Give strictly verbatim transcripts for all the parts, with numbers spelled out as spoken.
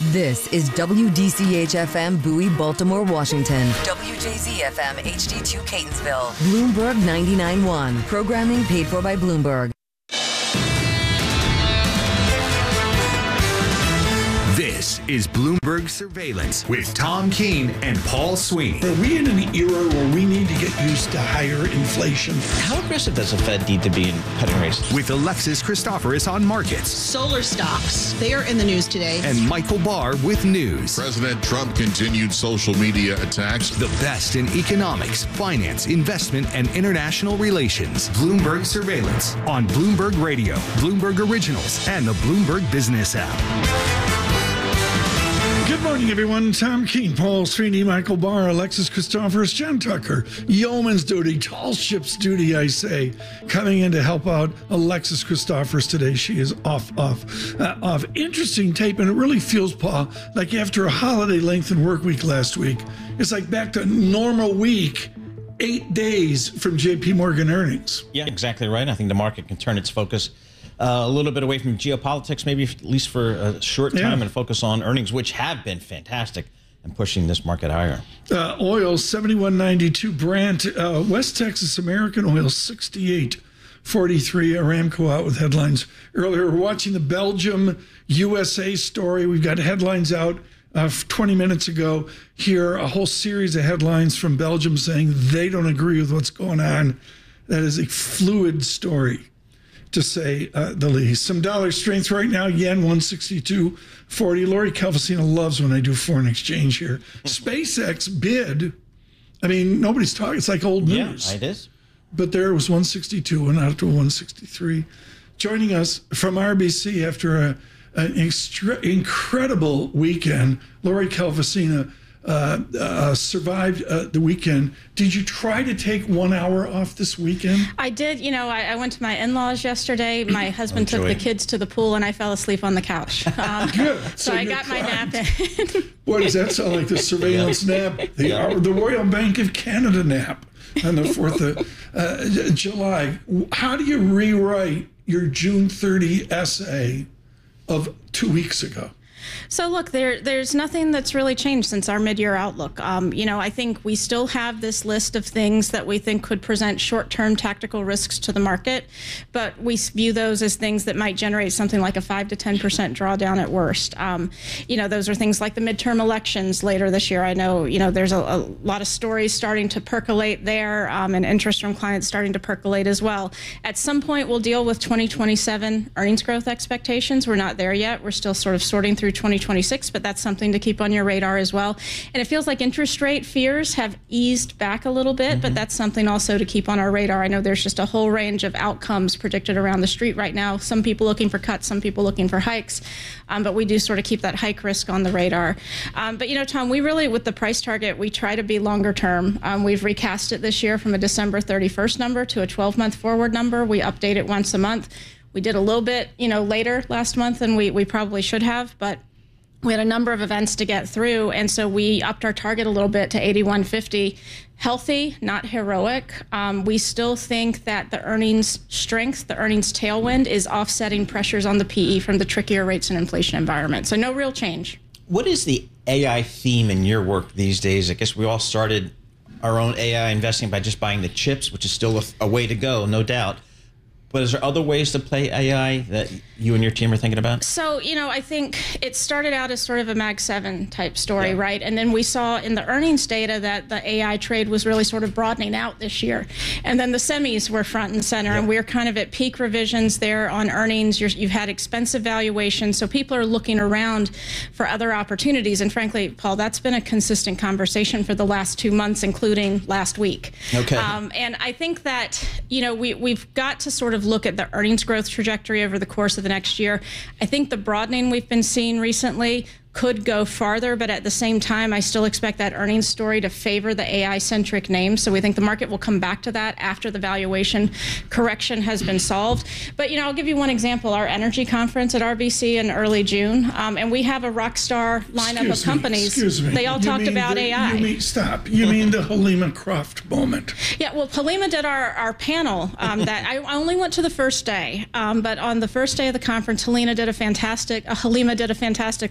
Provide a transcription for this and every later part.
This is W D C H F M Bowie, Baltimore, Washington. W J Z F M H D two Catonsville. Bloomberg ninety-nine point one. Programming paid for by Bloomberg. This is Bloomberg Surveillance with Tom Keene and Paul Sweeney. Are we in an era where we need to get used to higher inflation? How aggressive does the Fed need to be in cutting rates? With Alexis Christoforous on markets. Solar stocks. They are in the news today. And Michael Barr with news. President Trump continued social media attacks. The best in economics, finance, investment, and international relations. Bloomberg Surveillance on Bloomberg Radio, Bloomberg Originals, and the Bloomberg Business app. Good morning, everyone. Tom Keene, Paul Sweeney, Michael Barr, Alexis Christoforous, John Tucker, yeoman's duty, tall ship's duty, I say, coming in to help out Alexis Christoforous today. She is off, off, uh, off. Interesting tape, and it really feels, Paul, like after a holiday-lengthened work week last week, it's like back to normal week, eight days from J P Morgan earnings. Yeah, exactly right. I think the market can turn its focus Uh, a little bit away from geopolitics, maybe at least for a short time, yeah. and focus on earnings, which have been fantastic and pushing this market higher. Uh, oil, seventy-one ninety-two Brent. Uh, West Texas American Oil, sixty-eight forty-three. Aramco out with headlines earlier. We're watching the Belgium U S A story. We've got headlines out uh, twenty minutes ago here, a whole series of headlines from Belgium saying they don't agree with what's going on. That is a fluid story, to say uh, the least. Some dollar strength right now, yen one sixty-two forty. Lori Calvasina loves when I do foreign exchange here. SpaceX bid, I mean, nobody's talking. It's like old news. Yeah, it is. But there it was one sixty-two, went out to one sixty-three. Joining us from R B C after a, an extra, incredible weekend, Lori Calvasina uh, uh, survived uh, the weekend. Did you try to take one hour off this weekend? I did. You know, I, I went to my in-laws yesterday. My husband oh, took the kids to the pool, and I fell asleep on the couch. Um, Good. So, so I got primed. my nap in. Boy, does that sound like the surveillance nap, the, Yeah. the Royal Bank of Canada nap on the fourth of uh, July. How do you rewrite your June thirtieth essay of two weeks ago? So look, there there's nothing that's really changed since our mid-year outlook. Um, you know, I think we still have this list of things that we think could present short-term tactical risks to the market, but we view those as things that might generate something like a five to ten percent drawdown at worst. Um, you know, those are things like the midterm elections later this year. I know, you know, there's a, a lot of stories starting to percolate there, um, and interest from clients starting to percolate as well. At some point, we'll deal with twenty twenty-seven earnings growth expectations. We're not there yet. We're still sort of sorting through twenty twenty-six, but that's something to keep on your radar as well. And it feels like interest rate fears have eased back a little bit, mm-hmm. but that's something also to keep on our radar. I know there's just a whole range of outcomes predicted around the street right now. Some people looking for cuts, some people looking for hikes, um, but we do sort of keep that hike risk on the radar. Um, but, you know, Tom, we really, with the price target, we try to be longer term. Um, we've recast it this year from a December thirty-first number to a twelve-month forward number. We update it once a month. We did a little bit, you know, later last month than we, we probably should have, but we had a number of events to get through, and so we upped our target a little bit to eighty-one fifty. Healthy, not heroic. Um, we still think that the earnings strength, the earnings tailwind, is offsetting pressures on the P E from the trickier rates and inflation environment. So no real change. What is the A I theme in your work these days? I guess we all started our own A I investing by just buying the chips, which is still a, a way to go, no doubt. But is there other ways to play A I that you and your team are thinking about? So, you know, I think it started out as sort of a Mag seven type story, yeah. right? And then we saw in the earnings data that the A I trade was really sort of broadening out this year. And then the semis were front and center, yeah. and we're kind of at peak revisions there on earnings. You're, you've had expensive valuations, so people are looking around for other opportunities. And frankly, Paul, that's been a consistent conversation for the last two months, including last week. Okay. Um, and I think that, you know, we, we've got to sort of look at the earnings growth trajectory over the course of the next year. I think the broadening we've been seeing recently could go farther, but at the same time, I still expect that earnings story to favor the A I-centric names. So we think the market will come back to that after the valuation correction has been solved. But, you know, I'll give you one example. Our energy conference at R B C in early June, um, and we have a rock star lineup excuse of companies. Me, excuse me. They all you talked about the, A I. You mean, stop. You mean the Halima Croft moment? Yeah, well, Halima did our, our panel um, that I only went to the first day, um, but on the first day of the conference, Halima did a fantastic, uh, Halima did a fantastic lunch did her panel.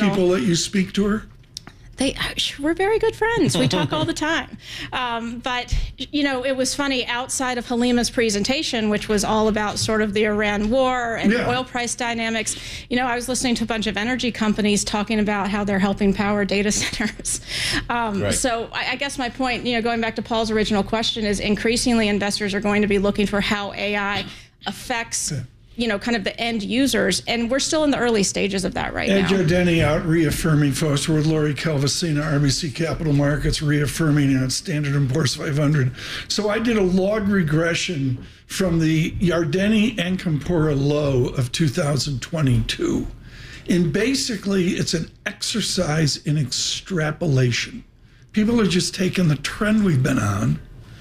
people let you speak to her? They, we're very good friends. We talk all the time. Um, but, you know, it was funny, outside of Halima's presentation, which was all about sort of the Iran war and Yeah. oil price dynamics, you know, I was listening to a bunch of energy companies talking about how they're helping power data centers. Um, Right. So I, I guess my point, you know, going back to Paul's original question, is increasingly investors are going to be looking for how A I affects you know, kind of the end users. And we're still in the early stages of that right Ed now. Jardini out reaffirming, folks. We're with Lori Calvasina, R B C Capital Markets, reaffirming on Standard and Poor's five hundred. So I did a log regression from the Yardeni and Campora low of two thousand twenty-two. And basically, it's an exercise in extrapolation. People are just taking the trend we've been on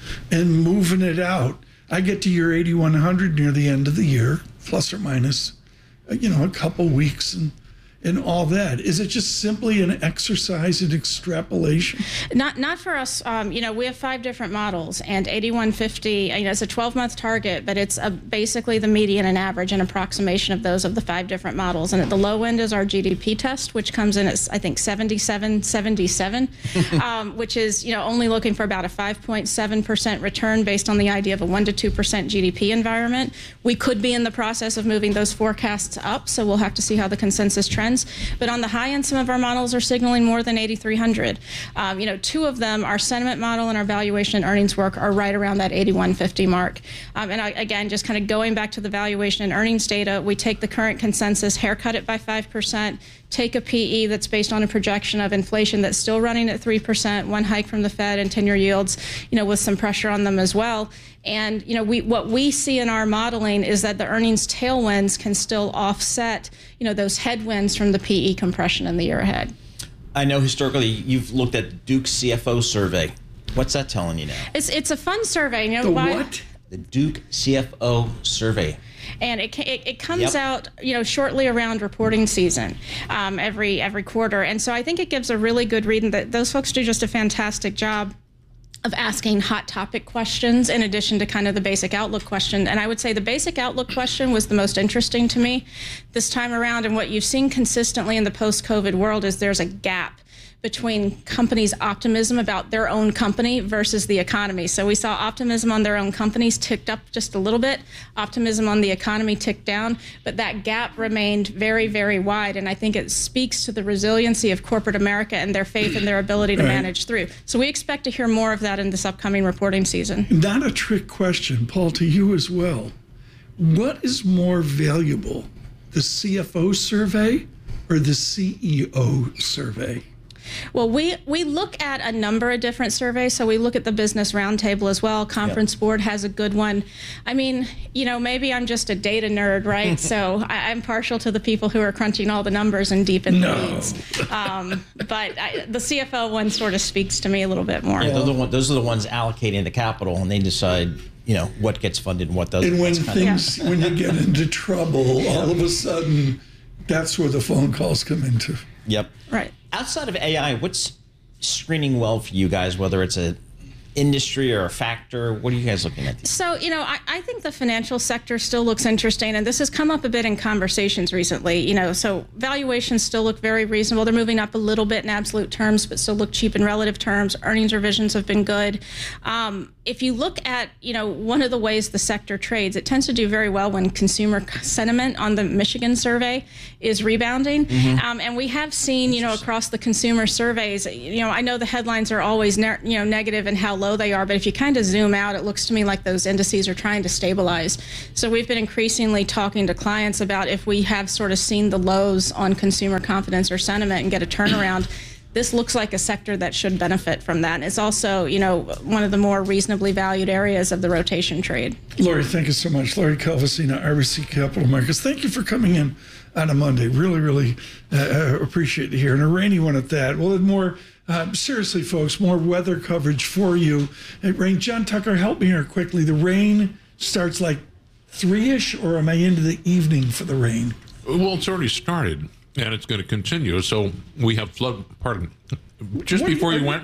and moving it out. I get to your eighty-one hundred near the end of the year, plus or minus, you know, a couple weeks and and all that. Is it just simply an exercise in extrapolation? Not not for us. Um, you know, we have five different models, and eighty-one fifty, you know, it's a twelve-month target, but it's a, basically the median and average, an approximation of those of the five different models. And at the low end is our G D P test, which comes in at, I think, seventy-seven seventy-seven, um, which is, you know, only looking for about a five point seven percent return based on the idea of a one to two percent G D P environment. We could be in the process of moving those forecasts up, so we'll have to see how the consensus trends. But on the high end, some of our models are signaling more than eighty-three hundred. Um, you know, two of them, our sentiment model and our valuation and earnings work, are right around that eighty-one fifty mark. Um, and I, again, just kind of going back to the valuation and earnings data, we take the current consensus, haircut it by five percent, take a P E that's based on a projection of inflation that's still running at three percent, one hike from the Fed, and ten-year yields, you know, with some pressure on them as well. And, you know, we what we see in our modeling is that the earnings tailwinds can still offset, you know, those headwinds from the P E compression in the year ahead. I know historically you've looked at Duke's C F O survey. What's that telling you now? It's it's a fun survey. You know, The why, what? The Duke C F O survey. And it, it, it comes Yep. out, you know, shortly around reporting season, um, every every quarter. And so I think it gives a really good read, and that those folks do just a fantastic job of asking hot topic questions in addition to kind of the basic outlook question. And I would say the basic outlook question was the most interesting to me this time around. And what you've seen consistently in the post-COVID world is there's a gap between companies' optimism about their own company versus the economy. So we saw optimism on their own companies ticked up just a little bit, optimism on the economy ticked down, but that gap remained very, very wide. And I think it speaks to the resiliency of corporate America and their faith in their ability to Right. manage through. So we expect to hear more of that in this upcoming reporting season. Not a trick question, Paul, to you as well. What is more valuable, the C F O survey or the C E O survey? Well, we, we look at a number of different surveys. So we look at the Business Roundtable as well. Conference yep. Board has a good one. I mean, you know, maybe I'm just a data nerd, right? So I, I'm partial to the people who are crunching all the numbers and deep in no. the weeds. Um, but I, the C F O one sort of speaks to me a little bit more. Yeah, those are the, one, those are the ones allocating the capital, and they decide, you know, what gets funded and what doesn't. And when That's things, of, yeah. when you get into trouble, all of a sudden, that's where the phone calls come into. Yep. Right. Outside of A I, what's screening well for you guys, whether it's a industry or a factor? What are you guys looking at? So, you know, I, I think the financial sector still looks interesting, and this has come up a bit in conversations recently. You know, so valuations still look very reasonable. They're moving up a little bit in absolute terms, but still look cheap in relative terms. Earnings revisions have been good. Um, if you look at, you know, one of the ways the sector trades, it tends to do very well when consumer sentiment on the Michigan survey is rebounding. Mm-hmm. Um, and we have seen, you know, across the consumer surveys, you know, I know the headlines are always, ne- you know, negative and how low they are, but if you kind of zoom out, it looks to me like those indices are trying to stabilize. So we've been increasingly talking to clients about if we have sort of seen the lows on consumer confidence or sentiment and get a turnaround. This looks like a sector that should benefit from that. And it's also, you know, one of the more reasonably valued areas of the rotation trade. Lori, thank you so much. Lori Calvasina, R B C Capital Markets. Thank you for coming in on a Monday. Really, really uh, appreciate it here. And a rainy one at that. Well, more uh, seriously, folks, more weather coverage for you. It rained. John Tucker, help me here quickly. The rain starts like three-ish, or am I into the evening for the rain? Well, it's already started, and it's going to continue. So we have flood, pardon, just What- before you are, went. Are,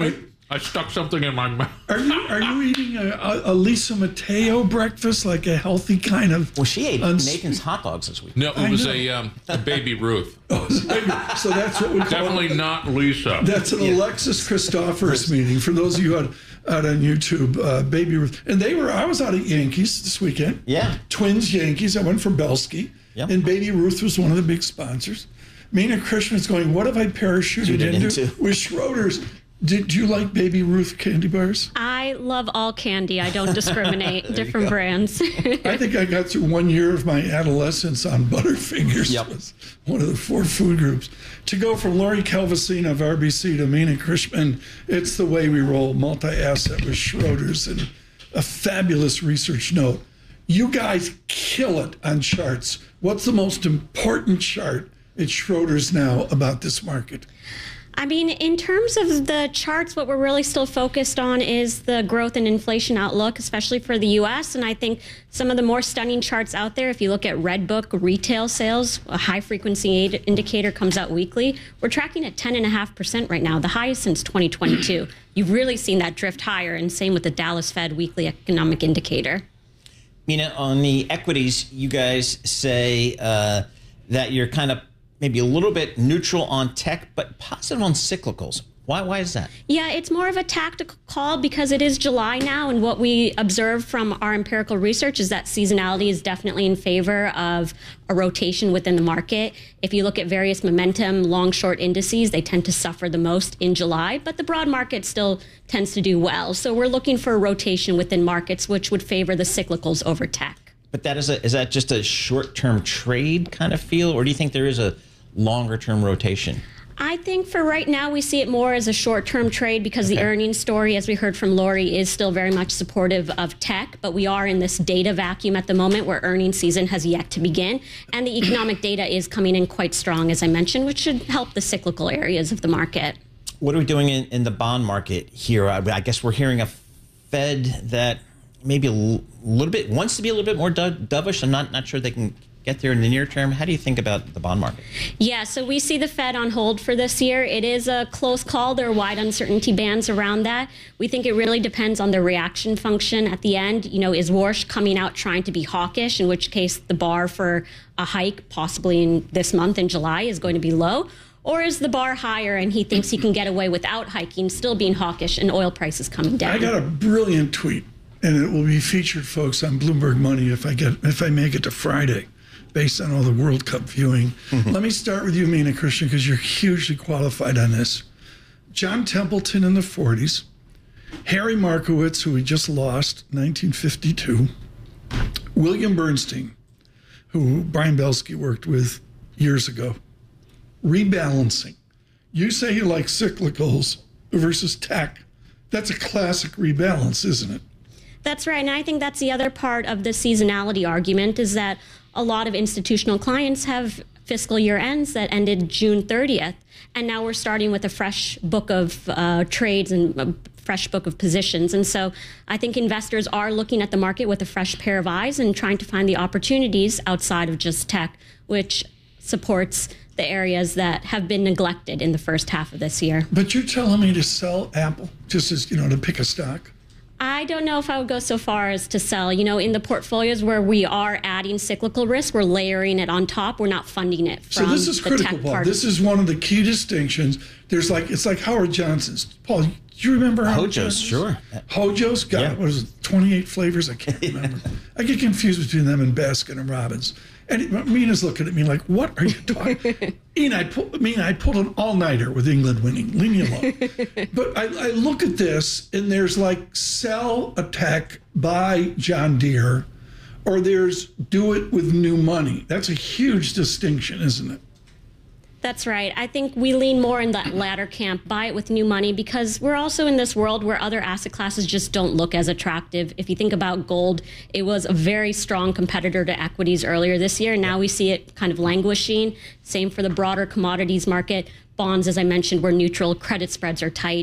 I stuck something in my mouth. Are you are you eating a, a, a Lisa Mateo breakfast, like a healthy kind of? Well, she ate uns- Nathan's hot dogs this week. No, it was a, um, a Baby Ruth. Oh, so that's what we call Definitely it. not Lisa. That's an Yeah. Alexis Christophorus meeting. For those of you out, out on YouTube, uh, Baby Ruth. And they were, I was out at Yankees this weekend. Yeah. Twins Yankees. I went for Belsky. Yep. And Baby Ruth was one of the big sponsors. Mina Krishman's going, what have I parachuted Shooted into? into. With Schroeder's. Did you like Baby Ruth candy bars? I love all candy. I don't discriminate. Different brands. I think I got through one year of my adolescence on Butterfingers. Yep. Was one of the four food groups. To go from Lori Calvasina of R B C to Mina Krishman, it's the way we roll, multi-asset with Schroeder's, and a fabulous research note. You guys kill it on charts. What's the most important chart at Schroeder's now about this market? I mean, in terms of the charts, what we're really still focused on is the growth and inflation outlook, especially for the U S. And I think some of the more stunning charts out there, if you look at Redbook retail sales, a high frequency indicator comes out weekly. We're tracking at ten point five percent right now, the highest since twenty twenty-two. You've really seen that drift higher, and same with the Dallas Fed weekly economic indicator. Mina, on the equities, you guys say uh, that you're kind of maybe a little bit neutral on tech, but positive on cyclicals. Why, why is that? Yeah, it's more of a tactical call because it is July now, and what we observe from our empirical research is that seasonality is definitely in favor of a rotation within the market. If you look at various momentum, long-short indices, they tend to suffer the most in July, but the broad market still tends to do well. So we're looking for a rotation within markets, which would favor the cyclicals over tech. But that is a, is that just a short-term trade kind of feel, or do you think there is a longer-term rotation? I think for right now, we see it more as a short-term trade because okay. the earnings story, as we heard from Lori, is still very much supportive of tech. But we are in this data vacuum at the moment where earnings season has yet to begin. And the economic data is coming in quite strong, as I mentioned, which should help the cyclical areas of the market. What are we doing in, in the bond market here? I, I guess we're hearing a Fed that maybe a l- little bit wants to be a little bit more do- dovish. I'm not, not sure they can get there in the near term. How do you think about the bond market? Yeah, so we see the Fed on hold for this year. It is a close call. There are wide uncertainty bands around that. We think it really depends on the reaction function at the end. You know, is Warsh coming out trying to be hawkish, in which case the bar for a hike, possibly in this month in July, is going to be low? Or is the bar higher and he thinks he can get away without hiking, still being hawkish, and oil prices coming down? I got a brilliant tweet, and it will be featured, folks, on Bloomberg Money if I get if I make it to Friday, based on all the World Cup viewing. Mm-hmm. Let me start with you, Mina Christian, because you're hugely qualified on this. John Templeton in the forties, Harry Markowitz, who we just lost, nineteen fifty-two, William Bernstein, who Brian Belsky worked with years ago. Rebalancing. You say you like cyclicals versus tech. That's a classic rebalance, isn't it? That's right. And I think that's the other part of the seasonality argument is that a lot of institutional clients have fiscal year ends that ended June thirtieth. And now we're starting with a fresh book of uh, trades and a fresh book of positions. And so I think investors are looking at the market with a fresh pair of eyes and trying to find the opportunities outside of just tech, which supports the areas that have been neglected in the first half of this year. But you're telling me to sell Apple, just as, you know, to pick a stock? I don't know if I would go so far as to sell. You know, in the portfolios where we are adding cyclical risk, we're layering it on top. We're not funding it from So this is the critical, tech Paul. part. This is one of the key distinctions. There's like, it's like Howard Johnson's. Paul, do you remember Howard Hojo's, Johnson's? sure. Hojo's? God, Yeah. what is it, twenty-eight flavors? I can't remember. I get confused between them and Baskin and Robbins. And it, Mina's looking at me like, what are you talking? Mina, I pulled, Mina, I pulled an all-nighter with England winning. Leave me alone. But I, I look at this, and there's like sell a tech, buy John Deere, or there's do it with new money. That's a huge distinction, isn't it? That's right. I think we lean more in that latter camp, buy it with new money, because we're also in this world where other asset classes just don't look as attractive. If you think about gold, it was a very strong competitor to equities earlier this year. Now we see it kind of languishing. Same for the broader commodities market. Bonds, as I mentioned, were neutral. Credit spreads are tight.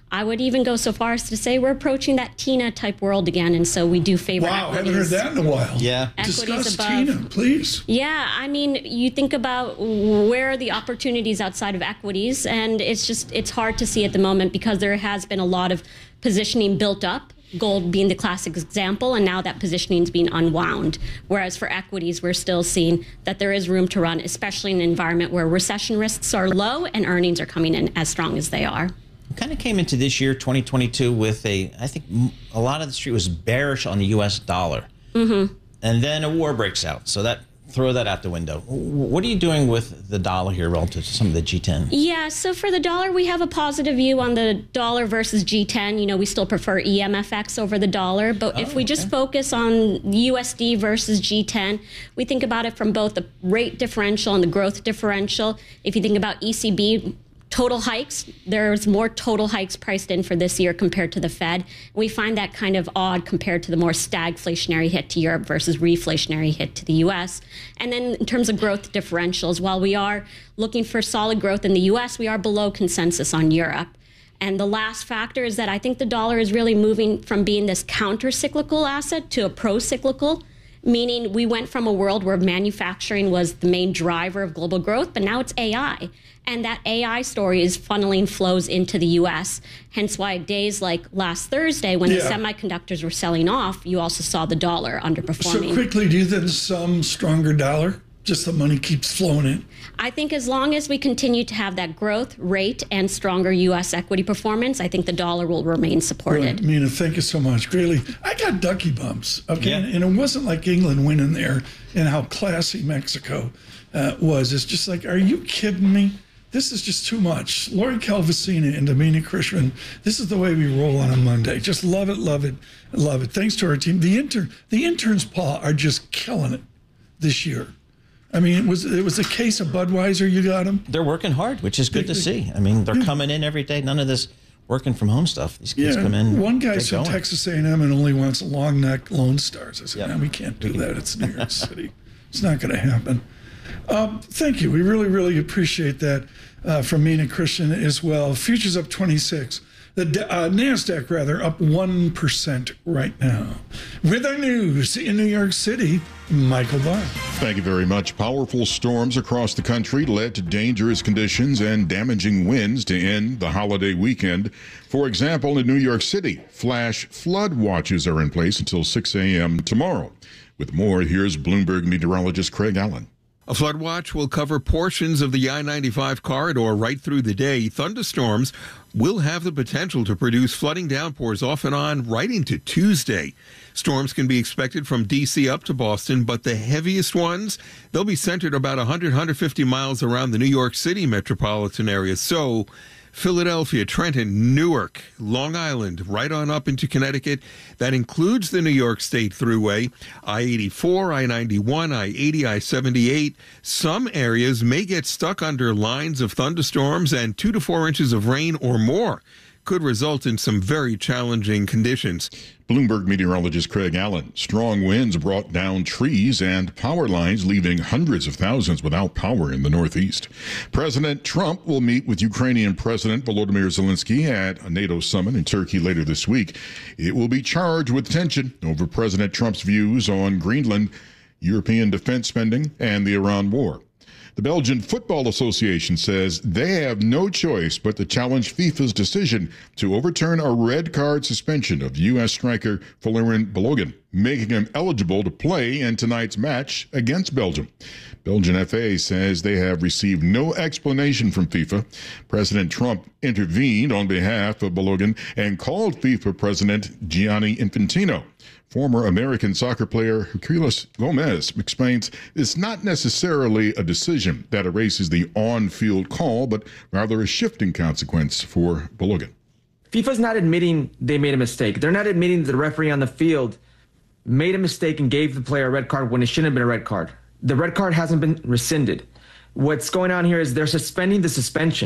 I would even go so far as to say we're approaching that TINA type world again, and so we do favor wow, equities. Wow, haven't heard that in a while. Yeah. Discuss above. TINA, please. Yeah, I mean, you think about where are the opportunities outside of equities, and it's just, it's hard to see at the moment because there has been a lot of positioning built up, gold being the classic example, and now that positioning is being unwound. Whereas for equities, we're still seeing that there is room to run, especially in an environment where recession risks are low and earnings are coming in as strong as they are. We kind of came into this year, twenty twenty-two, with a, I think a lot of the street was bearish on the U S dollar. Mm-hmm. And then a war breaks out. So that throw that out the window. What are you doing with the dollar here relative to some of the G ten? Yeah, so for the dollar, we have a positive view on the dollar versus G ten. You know, we still prefer E M F X over the dollar. But oh, if we okay. just focus on U S D versus G ten, we think about it from both the rate differential and the growth differential. If you think about E C B, total hikes, there's more total hikes priced in for this year compared to the Fed. We find that kind of odd compared to the more stagflationary hit to Europe versus reflationary hit to the U S. And then in terms of growth differentials, while we are looking for solid growth in the U S, we are below consensus on Europe. And the last factor is that I think the dollar is really moving from being this counter-cyclical asset to a pro-cyclical, meaning we went from a world where manufacturing was the main driver of global growth, but now it's A I. And that A I story is funneling flows into the U S. Hence why days like last Thursday, when yeah. the semiconductors were selling off, you also saw the dollar underperforming. So quickly, do you think some stronger dollar? Just the money keeps flowing in? I think as long as we continue to have that growth rate and stronger U S equity performance, I think the dollar will remain supported. Right. Mina, thank you so much. Greatly. I got ducky bumps. Okay. Yeah. And it wasn't like England winning there and how classy Mexico uh, was. It's just like, are you kidding me? This is just too much. Lori Calvasina and Dominic Krishman, this is the way we roll on a Monday. Just love it, love it, love it. Thanks to our team. The intern, the interns, Paul, are just killing it this year. I mean, it was it was a case of Budweiser. You got them. They're working hard, which is good they, to they, see. I mean, they're yeah. coming in every day. None of this working from home stuff. These kids yeah, come in. One guy's from going. Texas A and M and only wants long neck Lone Stars. I said, yep. no, we can't do that. It's New York City. It's not going to happen. Um, thank you. We really, really appreciate that uh, from Mina Christian as well. Futures up twenty-six. The uh, NASDAQ, rather, up one percent right now. With our news in New York City, Michael Barr. Thank you very much. Powerful storms across the country led to dangerous conditions and damaging winds to end the holiday weekend. For example, in New York City, flash flood watches are in place until six a.m. tomorrow. With more, here's Bloomberg meteorologist Craig Allen. A flood watch will cover portions of the I ninety-five corridor right through the day. Thunderstorms will have the potential to produce flooding downpours off and on right into Tuesday. Storms can be expected from D C up to Boston, but the heaviest ones, they'll be centered about one hundred, one hundred fifty miles around the New York City metropolitan area. So Philadelphia, Trenton, Newark, Long Island, right on up into Connecticut. That includes the New York State Thruway, I eighty-four, I ninety-one, I eighty, I seventy-eight. Some areas may get stuck under lines of thunderstorms, and two to four inches of rain or more could result in some very challenging conditions. Bloomberg meteorologist Craig Allen. Strong winds brought down trees and power lines, leaving hundreds of thousands without power in the Northeast. President Trump will meet with Ukrainian President Volodymyr Zelensky at a NATO summit in Turkey later this week. It will be charged with tension over President Trump's views on Greenland, European defense spending, and the Iran war. The Belgian Football Association says they have no choice but to challenge FIFA's decision to overturn a red card suspension of U S striker Folarin Balogun, making him eligible to play in tonight's match against Belgium. Belgian F A says they have received no explanation from FIFA. President Trump intervened on behalf of Balogun and called FIFA President Gianni Infantino. Former American soccer player Herculez Gomez explains it's not necessarily a decision that erases the on-field call, but rather a shifting consequence for Balogun. FIFA's not admitting they made a mistake. They're not admitting that the referee on the field made a mistake and gave the player a red card when it shouldn't have been a red card. The red card hasn't been rescinded. What's going on here is they're suspending the suspension.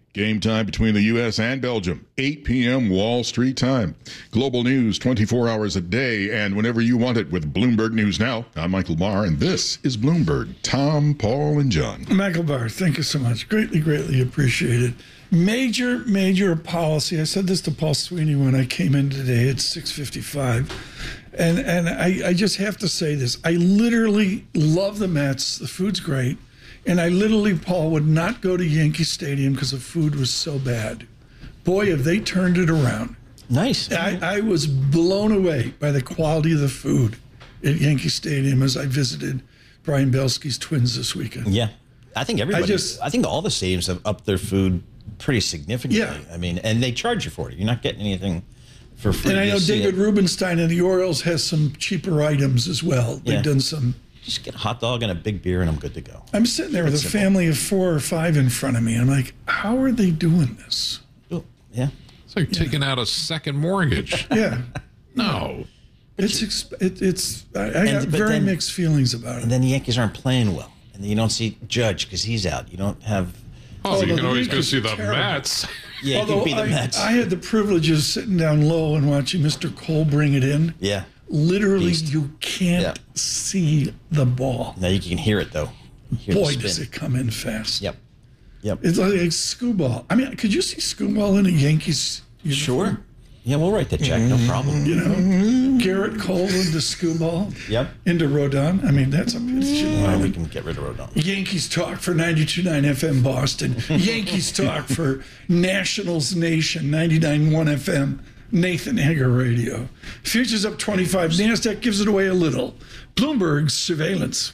Game time between the U S and Belgium, eight p.m. Wall Street time. Global news twenty-four hours a day and whenever you want it with Bloomberg News Now. I'm Michael Barr, and this is Bloomberg. Tom, Paul, and John. Michael Barr, thank you so much. Greatly, greatly appreciated. Major, major policy. I said this to Paul Sweeney when I came in today at six fifty-five. And, and I, I just have to say this. I literally love the Mets. The food's great. And I literally, Paul, would not go to Yankee Stadium because the food was so bad. Boy, have they turned it around. Nice. I, I was blown away by the quality of the food at Yankee Stadium as I visited Brian Belsky's Twins this weekend. Yeah. I think everybody, I, just, I think all the stadiums have upped their food pretty significantly. Yeah. I mean, and they charge you for it. You're not getting anything for free. And I know You see David it. Rubenstein of the Orioles has some cheaper items as well. They've Yeah. done some... Just get a hot dog and a big beer, and I'm good to go. I'm sitting there with a simple. family of four or five in front of me. I'm like, how are they doing this? Oh, yeah. It's like yeah. taking out a second mortgage. Yeah. No. It's exp- it, it's. I, I And- got but very then- mixed feelings about it. And then the Yankees aren't playing well. And then you don't see Judge because he's out. You don't have... Oh, Although you can the always week go was see the terrible. Mets. Yeah, Although you can be the I, Mets. I had the privilege of sitting down low and watching Mister Cole bring it in. Yeah. Literally, Beast. you can't Yeah. see the ball. Now you can hear it, though. You hear the Boy, spin. does it come in fast. Yep. Yep. It's like, like Scooball. I mean, could you see Scooball in a Yankees uniform? Sure. Yeah, we'll write the check. No problem. You know, Garrett Cole into Scooball. Yep. Into Rodon. I mean, that's a picture. Well, we can get rid of Rodon. Yankees talk for ninety-two point nine F M Boston. Yankees talk for Nationals Nation, ninety-nine point one F M. Nathan Hager Radio. Futures up twenty-five. NASDAQ gives it away a little. Bloomberg surveillance.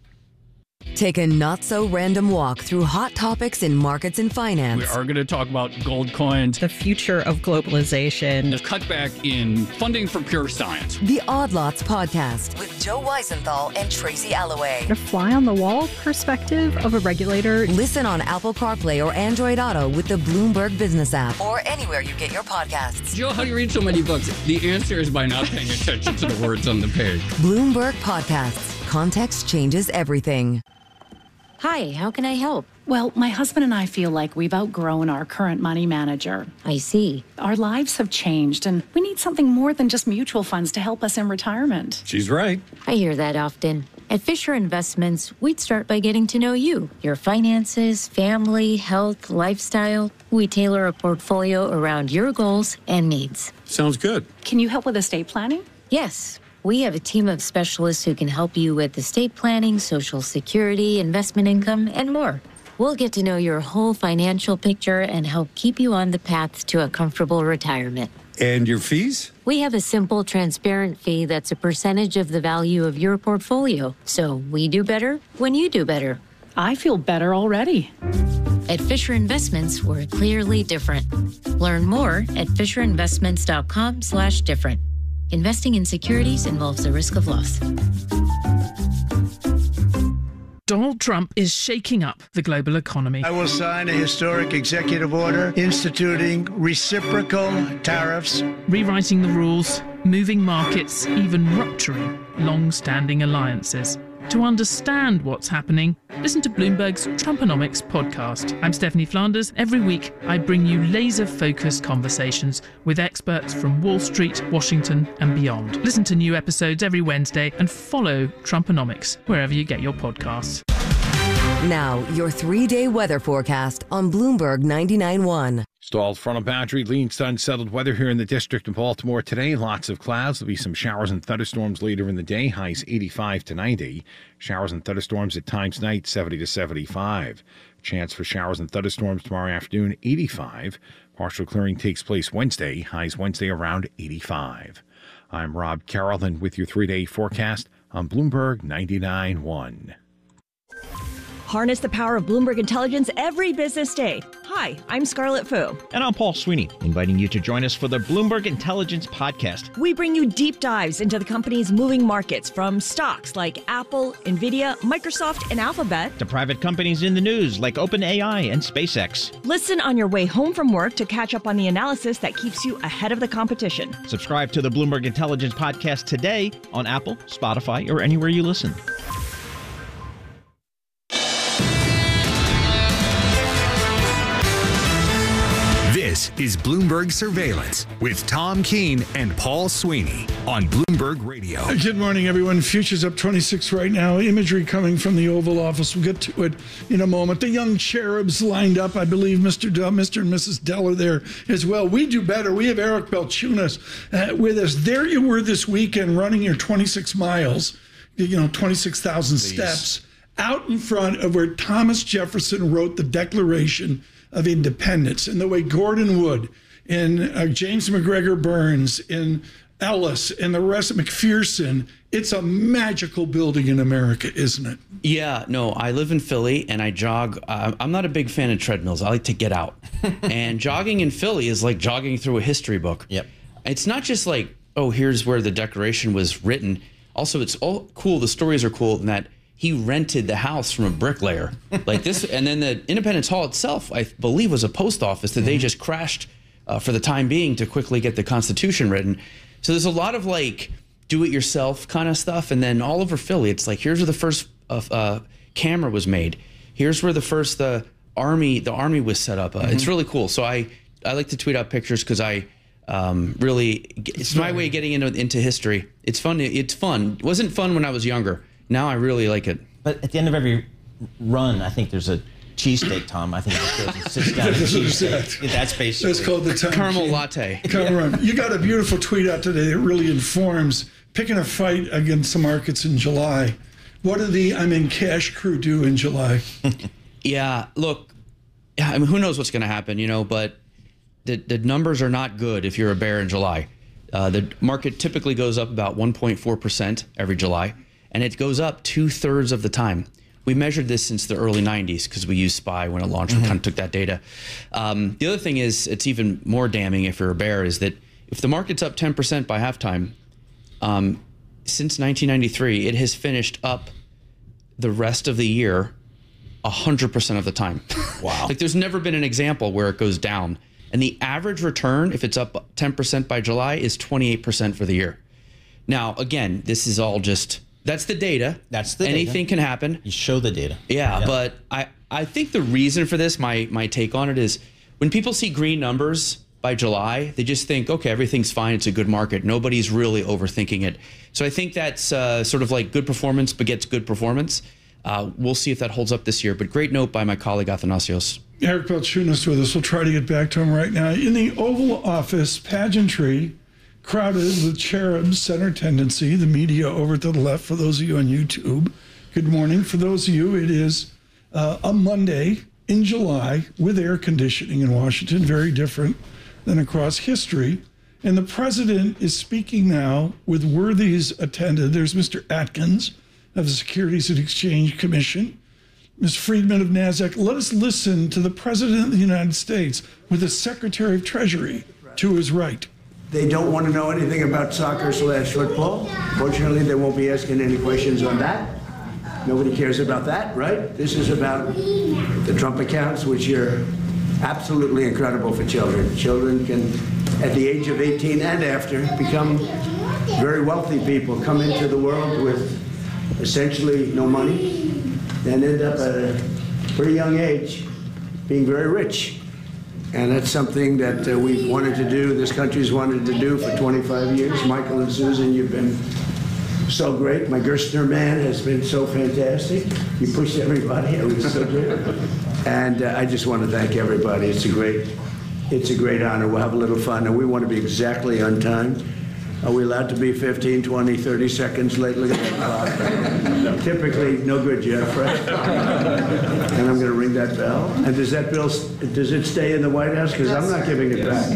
Take a not-so-random walk through hot topics in markets and finance. We are going to talk about gold coins, the future of globalization, the cutback in funding for pure science. The Odd Lots Podcast with Joe Weisenthal and Tracy Alloway. The fly-on-the-wall perspective of a regulator. Listen on Apple CarPlay or Android Auto with the Bloomberg Business app or anywhere you get your podcasts. Joe, how do you read so many books? The answer is by not paying attention to the words on the page. Bloomberg Podcasts. Context changes everything. Hi, how can I help? Well, my husband and I feel like we've outgrown our current money manager. I see. Our lives have changed, and we need something more than just mutual funds to help us in retirement. She's right. I hear that often. At Fisher Investments, we'd start by getting to know you, your finances, family, health, lifestyle. We tailor a portfolio around your goals and needs. Sounds good. Can you help with estate planning? Yes. We have a team of specialists who can help you with estate planning, Social Security, investment income, and more. We'll get to know your whole financial picture and help keep you on the path to a comfortable retirement. And your fees? We have a simple, transparent fee that's a percentage of the value of your portfolio. So we do better when you do better. I feel better already. At Fisher Investments, we're clearly different. Learn more at fisherinvestments.com slash different. Investing in securities involves the risk of loss. Donald Trump is shaking up the global economy. I will sign a historic executive order instituting reciprocal tariffs, rewriting the rules, moving markets, even rupturing long-standing alliances. To understand what's happening, listen to Bloomberg's Trumponomics podcast. I'm Stephanie Flanders. Every week, I bring you laser-focused conversations with experts from Wall Street, Washington, and beyond. Listen to new episodes every Wednesday and follow Trumponomics wherever you get your podcasts. Now, your three-day weather forecast on Bloomberg ninety-nine point one. Stalled front of boundary, leans to unsettled weather here in the district of Baltimore today. Lots of clouds. There'll be some showers and thunderstorms later in the day. Highs eighty-five to ninety. Showers and thunderstorms at times tonight, seventy to seventy-five. Chance for showers and thunderstorms tomorrow afternoon, eighty-five. Partial clearing takes place Wednesday. Highs Wednesday around eighty-five. I'm Rob Carroll, and with your three-day forecast on Bloomberg ninety-nine point one. Harness the power of Bloomberg Intelligence every business day. Hi, I'm Scarlett Fu. And I'm Paul Sweeney, inviting you to join us for the Bloomberg Intelligence Podcast. We bring you deep dives into the company's moving markets, from stocks like Apple, Nvidia, Microsoft, and Alphabet, to private companies in the news like OpenAI and SpaceX. Listen on your way home from work to catch up on the analysis that keeps you ahead of the competition. Subscribe to the Bloomberg Intelligence Podcast today on Apple, Spotify, or anywhere you listen. is Bloomberg Surveillance with Tom Keene and Paul Sweeney on Bloomberg Radio. Good morning, everyone. Futures up twenty-six right now. Imagery coming from the Oval Office. We'll get to it in a moment. The young cherubs lined up. I believe Mister D- Mister and Missus Dell are there as well. We do better. We have Eric Balchunas uh, with us. There you were this weekend running your twenty-six miles, you know, twenty-six thousand steps out in front of where Thomas Jefferson wrote the Declaration of Independence, and the way Gordon Wood and uh, James McGregor Burns and Ellis and the rest of McPherson, it's a magical building in America, isn't it? Yeah, no, I live in Philly and I jog. Uh, I'm not a big fan of treadmills. I like to get out. And jogging in Philly is like jogging through a history book. Yep. It's not just like, oh, here's where the Declaration was written. Also, it's all cool. The stories are cool in that he rented the house from a bricklayer like this. And then the Independence Hall itself, I believe, was a post office that mm-hmm. they just crashed uh, for the time being to quickly get the Constitution written. So there's a lot of like do-it-yourself kind of stuff. And then all over Philly, it's like, here's where the first uh, uh, camera was made. Here's where the first uh, army, the army was set up. Uh, mm-hmm. It's really cool. So I, I like to tweet out pictures because I um, really, it's my way of getting into, into history. It's fun. It's fun. It wasn't fun when I was younger. Now I really like it. But at the end of every run, I think there's a cheesesteak, Tom. I think it goes and sits down and cheesesteak. That's basically. That's called the time. Caramel latte. Caramel. Yeah. You got a beautiful tweet out today that really informs picking a fight against the markets in July. What do the I'm in cash crew do in July? Yeah, look, I mean, who knows what's going to happen, you know, but the, the numbers are not good if you're a bear in July. Uh, the market typically goes up about one point four percent every July. And it goes up two-thirds of the time. We measured this since the early nineties because we used S P Y when it launched. Mm-hmm. We kind of took that data. Um, the other thing is, it's even more damning if you're a bear, is that if the market's up ten percent by halftime, um, since nineteen ninety-three, it has finished up the rest of the year one hundred percent of the time. Wow. Like there's never been an example where it goes down. And the average return, if it's up ten percent by July, is twenty-eight percent for the year. Now, again, this is all just... That's the data. That's the Anything data. can happen. You show the data. Yeah, yeah, but I, I think the reason for this, my my take on it is, when people see green numbers by July, they just think, okay, everything's fine. It's a good market. Nobody's really overthinking it. So I think that's uh, sort of like good performance begets good performance. Uh, we'll see if that holds up this year. But great note by my colleague Athanasios. Eric Balchunas with us. We'll try to get back to him right now. In the Oval Office, pageantry crowded with cherubs, center tendency, the media over to the left for those of you on YouTube. Good morning. For those of you, it is uh, a Monday in July with air conditioning in Washington, very different than across history. And the president is speaking now with worthies attended. There's Mister Atkins of the Securities and Exchange Commission, Miz Friedman of NASDAQ. Let us listen to the president of the United States with the Secretary of Treasury to his right. They don't want to know anything about soccer slash football. Fortunately, they won't be asking any questions on that. Nobody cares about that, right? This is about the Trump accounts, which are absolutely incredible for children. Children can, at the age of eighteen and after, become very wealthy people, come into the world with essentially no money, and end up at a pretty young age being very rich. And that's something that uh, we've wanted to do, this country's wanted to do for twenty-five years. Michael and Susan, you've been so great. My Gerstner man has been so fantastic. You pushed everybody, it was so good. And uh, I just want to thank everybody. It's a great, it's a great honor. We'll have a little fun, and we want to be exactly on time. Are we allowed to be fifteen, twenty, thirty seconds late? Look at that clock. Typically, no good, Jeff, right? And I'm going to ring that bell. And does that bill, does it stay in the White House? Because I'm not giving it back.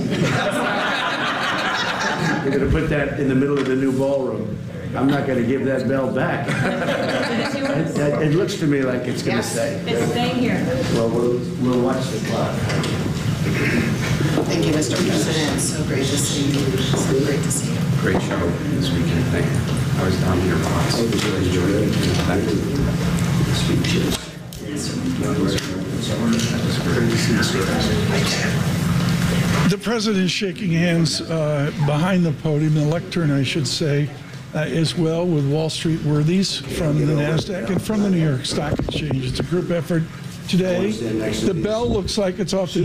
You're going to put that in the middle of the new ballroom. I'm not going to give that bell back. It, it, it looks to me like it's going to yes, stay. It's staying here. Well, well, we'll watch the clock. Thank you, Mister President. So great to see you. So great to see you. Great show this weekend. Thank you. I was down here once. I really enjoyed it. Thank you. Speeches. The president is shaking hands uh, behind the podium, the lectern, I should say, uh, as well, with Wall Street worthies from the NASDAQ and from the New York Stock Exchange. It's a group effort today. The bell looks like it's off the